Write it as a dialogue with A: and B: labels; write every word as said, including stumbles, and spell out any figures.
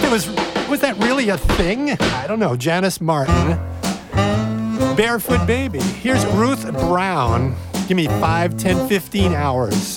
A: it was, was that really a thing? I don't know. Janice Martin. Barefoot Baby. Here's Ruth Brown. Give me five, ten, fifteen hours.